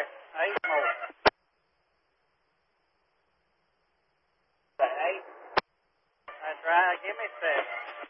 8 more. The 8. That's right. Give me 7.